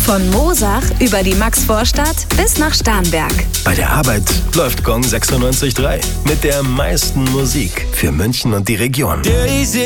Von Moosach über die Maxvorstadt bis nach Starnberg. Bei der Arbeit läuft Gong 96.3 mit der meisten Musik für München und die Region.